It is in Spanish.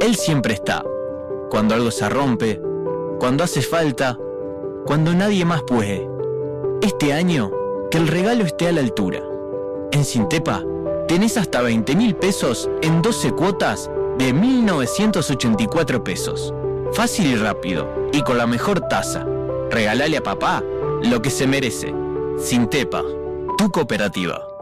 Él siempre está. Cuando algo se rompe, cuando hace falta, cuando nadie más puede. Este año, que el regalo esté a la altura. En Sintepa, tenés hasta 20.000 pesos en 12 cuotas de 1.984 pesos. Fácil y rápido, y con la mejor tasa. Regalale a papá lo que se merece. Sintepa, tu cooperativa.